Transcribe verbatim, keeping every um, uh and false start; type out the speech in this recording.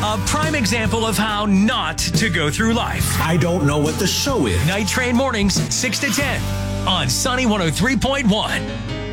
A prime example of how not to go through life. I don't know what the show is. Night Train mornings, six to ten on Sunny one oh three point one.